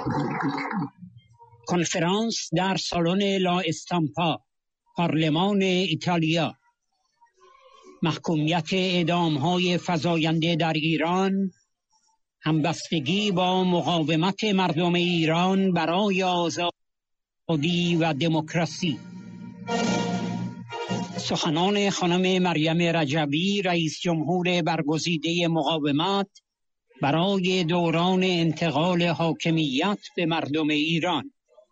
کنفرانس در سالن لا استامپا، پارلمان ایتالیا. محکومیت اعدام‌های فزاینده در ایران، همبستگی با مقاومت مردم ایران برای آزادی و دموکراسی. سخنان خانم مریم رجبی، رئیس جمهور برگزیده مقاومت برای دوران انتقال حاکمیت به مردم ایران.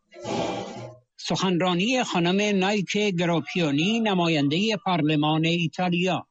سخنرانی خانم نایک گراپیونی، نماینده پارلمان ایتالیا.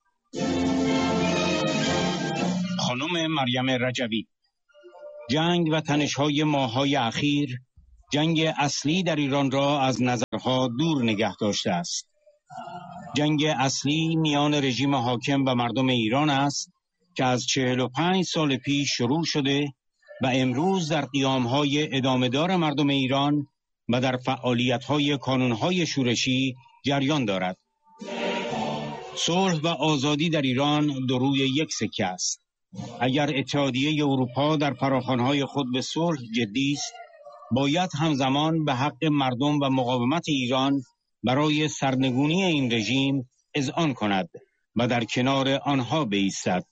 خانم مریم رجبی: جنگ و تنش‌های ماه‌های اخیر جنگ اصلی در ایران را از نظرها دور نگه داشته است. جنگ اصلی میان رژیم حاکم و مردم ایران است که از 45 سال پیش شروع شده و امروز در قیام‌های ادامه‌دار مردم ایران و در فعالیت‌های کانون‌های شورشی جریان دارد. صلح و آزادی در ایران دو روی یک سکه است. اگر اتحادیه اروپا در فراخوان‌های خود به صلح جدی است، باید همزمان به حق مردم و مقاومت ایران برای سرنگونی این رژیم اذعان کند و در کنار آنها بایستد.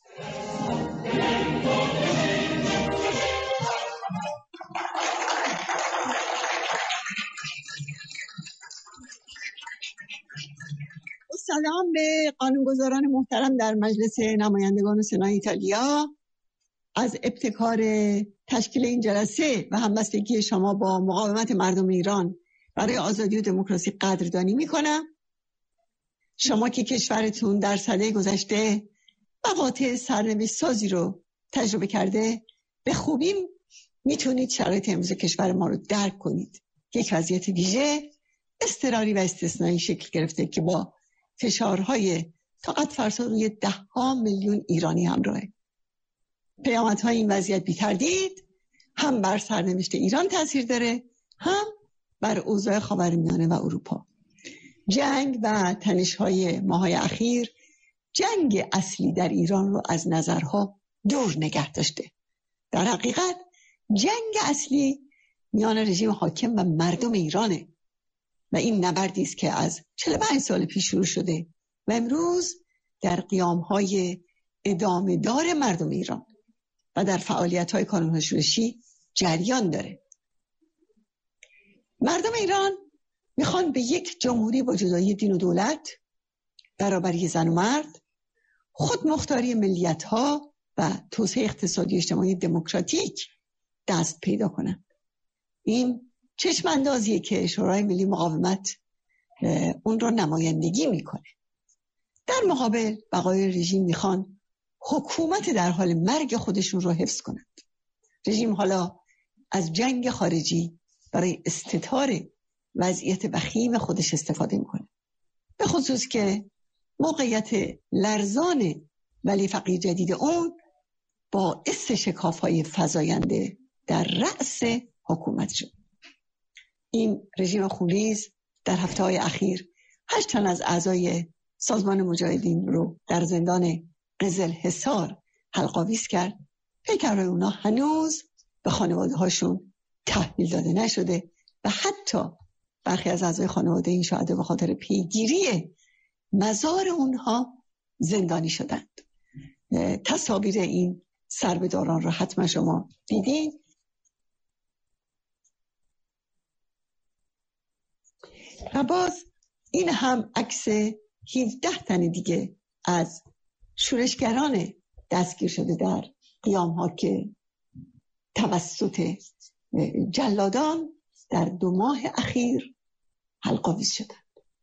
سلام به قانونگذاران محترم در مجلس نمایندگان سنای ایتالیا. از ابتکار تشکیل این جلسه و همبستگی شما با مقاومت مردم ایران برای آزادی و دموکراسی قدردانی میکنم. شما که کشورتون در سده گذشته مقاطع سرنوشت سازی رو تجربه کرده، به خوبی میتونید شرایط امروز کشور ما رو درک کنید. یک وضعیت ویژه، اضطراری و استثنایی شکل گرفته که با فشارهای طاقت فرسا روی 10 میلیون ایرانی همراهه. پیامدهای این وضعیت بی تردید هم بر سرنوشت ایران تاثیر داره، هم بر اوضاع خاورمیانه و اروپا. جنگ و تنش‌های ماه‌های اخیر جنگ اصلی در ایران رو از نظرها دور نگه داشته. در حقیقت جنگ اصلی میان رژیم حاکم و مردم ایرانه و این نبردی است که از 45 سال پیش شروع شده و امروز در قیام‌های ادامه‌دار مردم ایران و در فعالیت‌های کانون‌های شورشی جریان داره. مردم ایران میخوان به یک جمهوری با جدایی دین و دولت، برابری زن و مرد، خودمختاری ملیت‌ها و توسعه اقتصادی و اجتماعی دموکراتیک دست پیدا کنند. این چشم اندازیه که شورای ملی مقاومت اون رو نمایندگی میکنه. در مقابل بقای رژیم میخوان حکومت در حال مرگ خودشون رو حفظ کنند. رژیم حالا از جنگ خارجی برای استتار وضعیت وخیم خودش استفاده میکنه، به خصوص که موقعیت لرزان ولی فقیه جدید اون باعث شکاف‌های فزاینده در رأس حکومت شد. این رژیم خونریز در هفته‌های اخیر 8 تن از اعضای سازمان مجاهدین رو در زندان قزلحصار حلق‌آویز کرد. پیکرهای اونا هنوز به خانواده‌هاشون تحویل داده نشده و حتی برخی از اعضای خانواده این شهدا به خاطر پیگیری مزار اونها زندانی شدند. تصاویر این سربهداران رو حتما شما دیدین. و باز این هم عکس 17 تن دیگه از شورشگران دستگیر شده در قیام‌ها که توسط جلادان در 2 ماه اخیر حلق‌آویز شدند.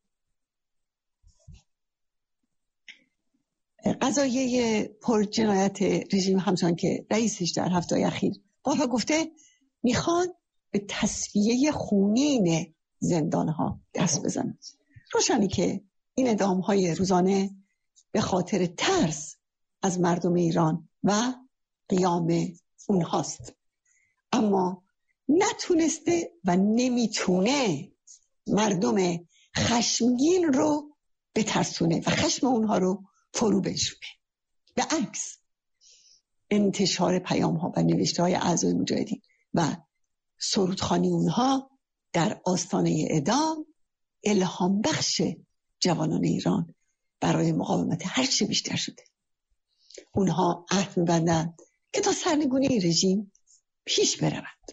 قضایه پرجنایت رژیم همچنان که رئیسش در هفته‌های اخیر بارها گفته میخوان به تصفیه خونین زندانها دست بزنند. روشنی که این اعدام‌های روزانه به خاطر ترس از مردم ایران و قیام اونهاست، اما نتونسته و نمیتونه مردم خشمگین رو بترسونه و خشم اونها رو فرو بنشونه. به عکس انتشار پیام‌ها و نوشته‌های اعضای مجاهدین و سرودخوانی اونها در آستانه اعدام الهام بخش جوانان ایران برای مقاومت هر چه بیشتر شده. اونها عهد می‌بندند که تا سرنگونی رژیم پیش برود.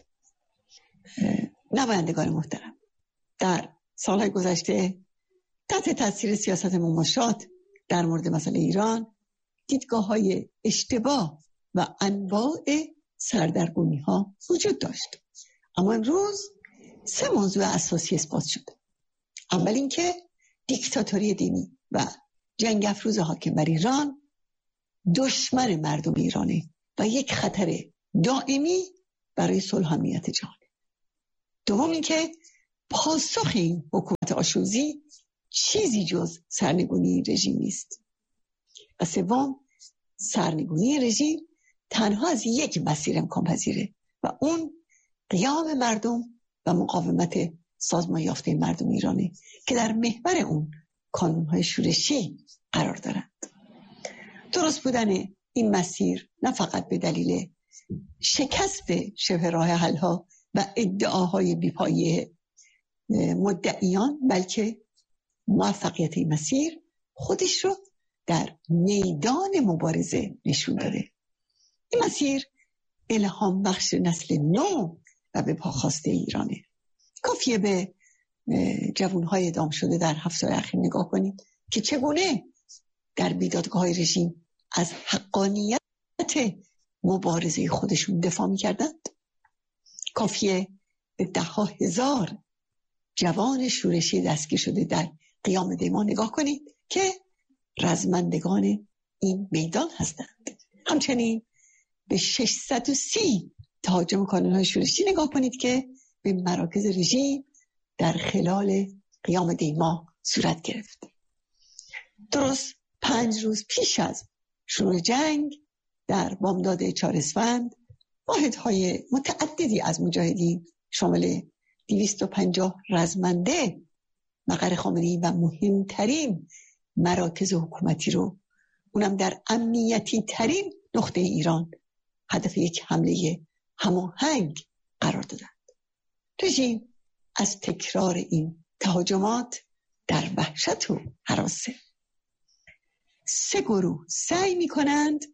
نمایندگان محترم، در سالهای گذشته تحت تاثیر سیاست مماشات در مورد مسئله ایران دیدگاه‌های اشتباه و انواع سردرگمی‌ها وجود داشت. اما امروز 3 موضوع اساسی اثبات شد. اول اینکه دیکتاتوری دینی و جنگ افروز حاکم بر ایران دشمن مردم ایرانه و یک خطر دائمی برای صلح و امنیت جهان. دوم اینکه پاسخ این حکومت آشوزی چیزی جز سرنگونی رژیم نیست. و سوم، سرنگونی رژیم تنها از یک مسیر امکان پذیره و اون قیام مردم و مقاومت سازمان یافته مردم ایرانه که در محور اون کانون‌های شورشی قرار دارند. درست بودن این مسیر نه فقط به دلیل شکست شبه راه حل‌ها و ادعاهای بی‌پایه مدعیان، بلکه موفقیت این مسیر خودش رو در میدان مبارزه نشون داده. این مسیر الهام بخش نسل نو و به پاخواسته ایرانه. کافیه به جوانهای اعدام شده در 7 سال اخیر نگاه کنید که چگونه در بیدادگاه‌های رژیم از حقانیت مبارزه خودشون دفاع می‌کردند. کافیه به 10,000 جوان شورشی دستگیر شده در قیام دیما نگاه کنید که رزمندگان این میدان هستند. همچنین به 630 تهاجم کانون‌های شورشی نگاه کنید که به مراکز رژیم در خلال قیام دیما صورت گرفت. درست 5 روز پیش از شروع جنگ در بامداد 4 اسفند واحدهای متعددی از مجاهدین شامل 250 رزمنده مقر خامنه‌ای و مهمترین مراکز حکومتی رو، اونم در امنیتی ترین نقطه ایران، هدف یک حمله هماهنگ قرار دادند. رژیم از تکرار این تهاجمات در وحشت و هراسه. 3 گروه سعی می کنند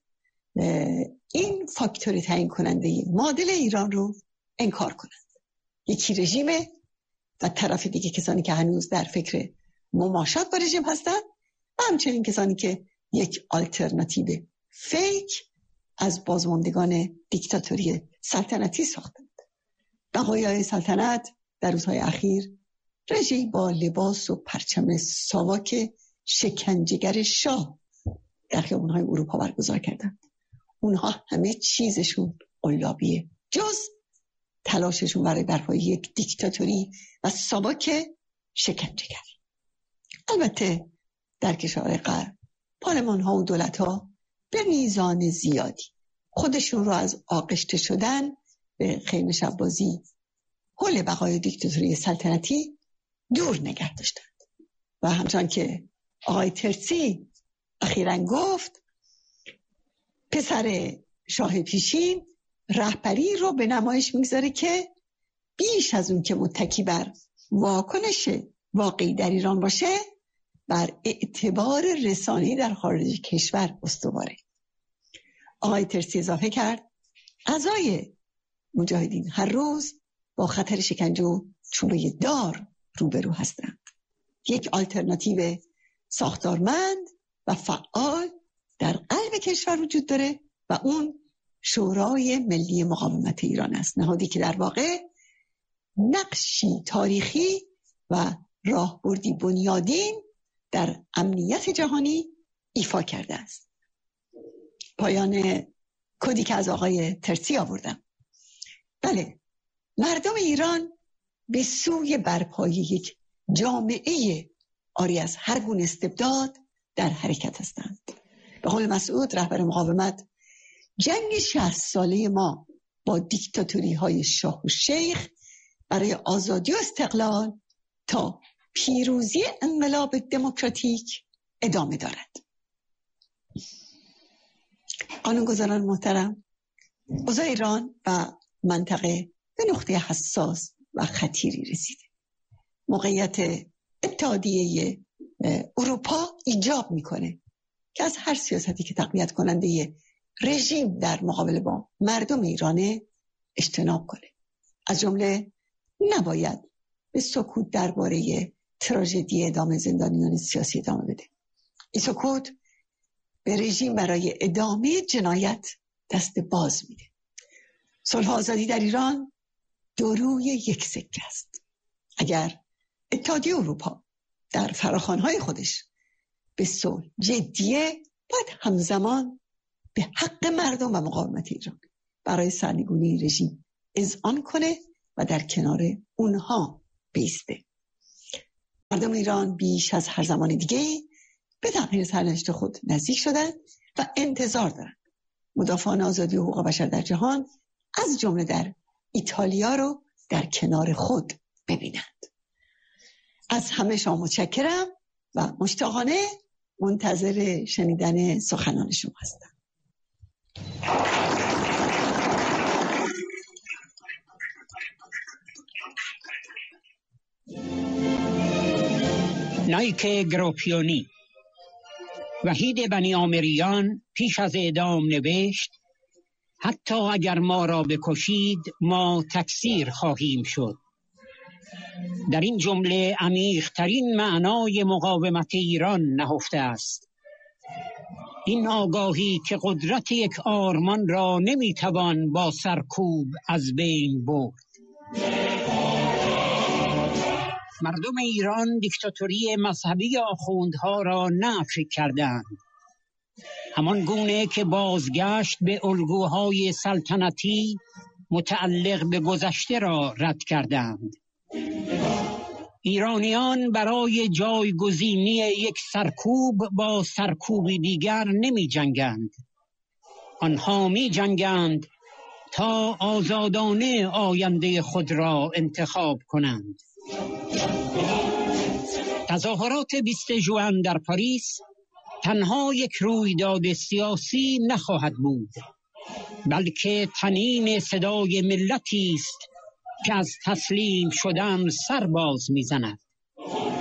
این فاکتور تعیین کننده معادل ایران رو انکار کنند. یکی رژیمه و طرف دیگه کسانی که هنوز در فکر مماشات با رژیم هستند و همچنین کسانی که یک آلترناتیو فیک از بازماندگان دیکتاتوری سلطنتی ساختند. بقایای سلطنت در روزهای اخیر رژیم با لباس و پرچم ساواک شکنجهگر شاه در خیابان‌های اروپا برگزار کردند. اونها همه چیزشون قلابیه جز تلاششون برای برپایی یک دیکتاتوری و ساواک شکنجهگر. البته در کشورهای غرب پارلمان‌ها و دولت‌ها به میزان زیادی خودشون رو از آغشته شدن به خیمه شب‌بازی حول بقای دیکتاتوری سلطنتی دور نگه داشتند و همچنان که آقای ترسی اخیراً گفت، پسر شاه پیشین رهبری رو به نمایش میگذاره که بیش از اون که متکی بر واکنش واقعی در ایران باشه، بر اعتبار رسانه‌ای در خارج کشور استواره. آقای ترسی اضافه کرد اعضای مجاهدین هر روز با خطر شکنجه و چوبه دار روبرو هستند. یک آلترناتیو ساختارمند و فعال در قلب کشور وجود داره و اون شورای ملی مقاومت ایران است، نهادی که در واقع نقشی تاریخی و راهبردی بنیادین در امنیت جهانی ایفا کرده است. پایان کدی که از آقای ترسی آوردم. بله، مردم ایران به سوی برپایی یک جامعه آری از هر گونه استبداد در حرکت هستند. به قول مسعود رهبر مقاومت، جنگ 60 ساله ما با دیکتاتوری های شاه و شیخ برای آزادی و استقلال تا پیروزی انقلاب دموکراتیک ادامه دارد. قانونگذاران محترم، اوضاع ایران و منطقه به نقطه حساس و خطیری رسیده. موقعیت اتحادیه اروپا ایجاب میکنه که از هر سیاستی که تقویت کننده رژیم در مقابل با مردم ایرانه اجتناب کنه. از جمله نباید به سکوت درباره تراژدی اعدام زندانیان سیاسی ادامه بده. این سکوت به رژیم برای ادامه جنایت دست باز میده. صلح و آزادی در ایران دو روی یک سکه است. اگر اتحادیه اروپا در فراخوان‌های خودش به صلح جدیه، باید همزمان به حق مردم و مقاومت ایران برای سرنگونی رژیم اذعان کنه و در کنار اونها بیسته. مردم ایران بیش از هر زمان دیگه به تغییر سرنوشت خود نزدیک شدن و انتظار دارن مدافعان آزادی و حقوق بشر در جهان از جمله در ایتالیا رو در کنار خود ببینند. از همه شما متشکرم و مشتاقانه منتظر شنیدن سخنان شما هستم. نایک گروپیونی. وحید بنی آمریان پیش از اعدام نوشت: حتی اگر ما را بکشید ما تکثیر خواهیم شد. در این جمله عمیق‌ترین معنای مقاومت ایران نهفته است. این آگاهی که قدرت یک آرمان را نمیتوان با سرکوب از بین برد. مردم ایران دیکتاتوری مذهبی آخوندها را نفی کردند، همان گونه که بازگشت به الگوهای سلطنتی متعلق به گذشته را رد کردند. ایرانیان برای جایگزینی یک سرکوب با سرکوبی دیگر نمی جنگند. آنها می جنگند تا آزادانه آینده خود را انتخاب کنند. تظاهرات 20 ژوئن در پاریس تنها یک رویداد سیاسی نخواهد بود، بلکه طنین صدای ملتی است که از تسلیم شدن سر باز می‌زند.